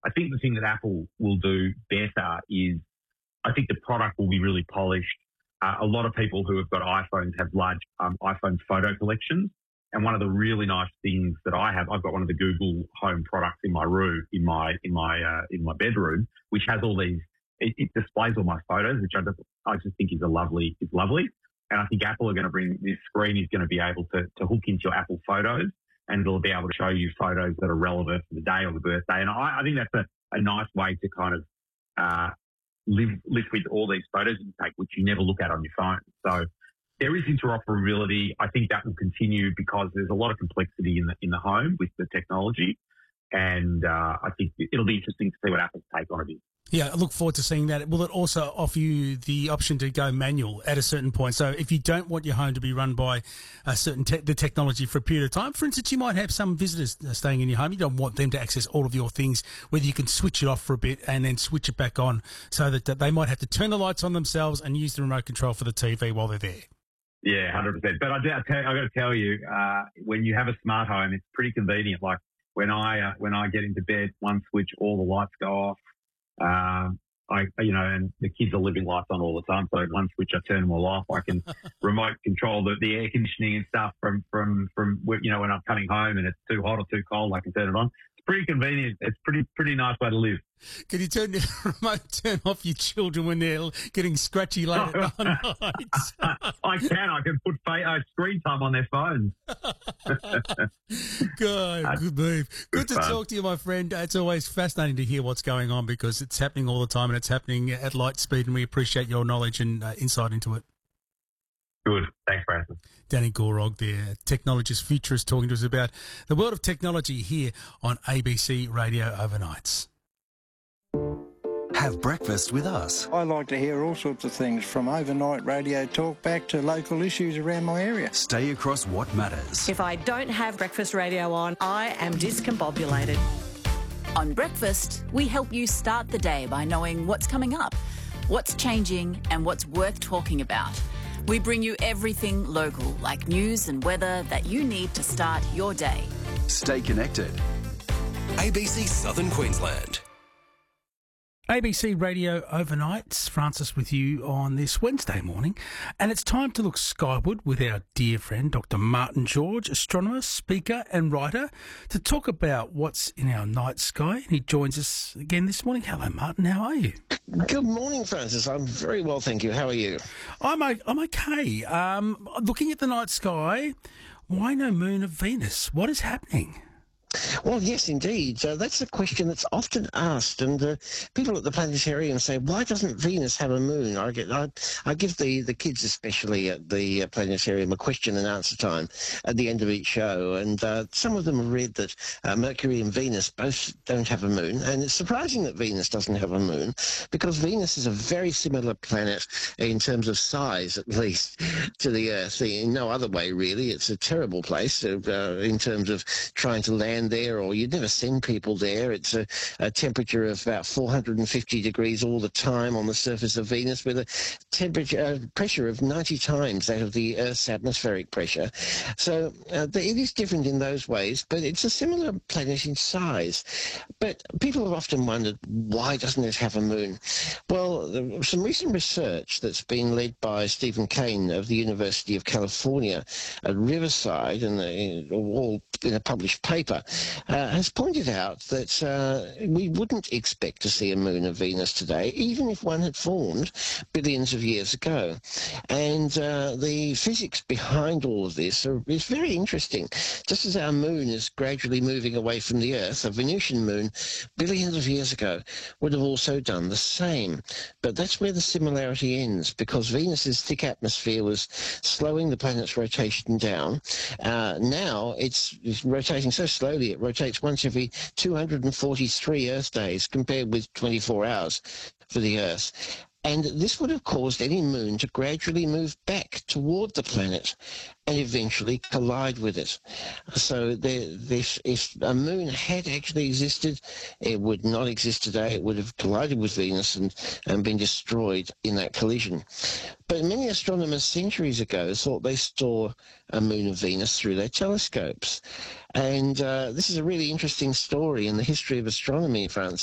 I think the thing that Apple will do better is I think the product will be really polished. A lot of people who have got iPhones have large iPhone photo collections. And one of the really nice things that I've got one of the Google Home products in my room, in my bedroom, which has all these. It displays all my photos, which I just think is lovely. And I think Apple are going to bring this screen is going to be able to hook into your Apple Photos, and it'll be able to show you photos that are relevant for the day or the birthday. And I think that's a nice way to kind of live with all these photos you take, which you never look at on your phone. So there is interoperability. I think that will continue because there's a lot of complexity in the home with the technology. And I think it'll be interesting to see what Apple's take on it is. Yeah, I look forward to seeing that. Will it also offer you the option to go manual at a certain point? So if you don't want your home to be run by a certain the technology for a period of time, for instance, you might have some visitors staying in your home. You don't want them to access all of your things, whether you can switch it off for a bit and then switch it back on so that they might have to turn the lights on themselves and use the remote control for the TV while they're there. Yeah, 100%. But I've got to tell you, when you have a smart home, it's pretty convenient. Like when I get into bed, one switch, all the lights go off. And the kids are leaving lights on all the time. So one switch, I turn them all off. I can remote control the air conditioning and stuff from when I'm coming home and it's too hot or too cold, I can turn it on. It's pretty convenient. It's pretty nice way to live. Can you turn off your children when they're getting scratchy late at night? I can put screen time on their phones. Good move. Good to talk to you, my friend. It's always fascinating to hear what's going on because it's happening all the time and it's happening at light speed, and we appreciate your knowledge and insight into it. Good. Thanks, Francis. Danny Gorog, the technologist, futurist, talking to us about the world of technology here on ABC Radio Overnights. Have breakfast with us. I like to hear all sorts of things, from overnight radio talk back to local issues around my area. Stay across what matters. If I don't have breakfast radio on, I am discombobulated. On Breakfast, we help you start the day by knowing what's coming up, what's changing and what's worth talking about. We bring you everything local, like news and weather that you need to start your day. Stay connected. ABC Southern Queensland. ABC Radio Overnights, Francis with you on this Wednesday morning. And it's time to look skyward with our dear friend, Dr. Martin George, astronomer, speaker and writer, to talk about what's in our night sky. And he joins us again this morning. Hello, Martin. How are you? Good morning, Francis. I'm very well, thank you. How are you? I'm okay. Looking at the night sky, why no moon of Venus? What is happening? Well, yes, indeed. That's a question that's often asked, and people at the planetarium say, "Why doesn't Venus have a moon?" I give the kids, especially at the planetarium, a question and answer time at the end of each show, and some of them have read that Mercury and Venus both don't have a moon, and it's surprising that Venus doesn't have a moon because Venus is a very similar planet in terms of size, at least, to the Earth. In no other way, really. It's a terrible place in terms of trying to land there, or you'd never send people there. It's a temperature of about 450 degrees all the time on the surface of Venus, with a pressure of 90 times that of the Earth's atmospheric pressure. So it is different in those ways, but it's a similar planet in size. But people have often wondered, why doesn't it have a moon? Well, some recent research that's been led by Stephen Kane of the University of California at Riverside, and all in a published paper, has pointed out that we wouldn't expect to see a moon of Venus today, even if one had formed billions of years ago. And the physics behind all of this is very interesting. Just as our moon is gradually moving away from the Earth, a Venusian moon billions of years ago would have also done the same. But that's where the similarity ends, because Venus's thick atmosphere was slowing the planet's rotation down. Now it's rotating so slowly, it rotates once every 243 Earth days, compared with 24 hours for the Earth. And this would have caused any moon to gradually move back toward the planet and eventually collide with it. So if a moon had actually existed, it would not exist today. It would have collided with Venus and been destroyed in that collision. But many astronomers centuries ago thought they saw a moon of Venus through their telescopes. And this is a really interesting story in the history of astronomy, Francis.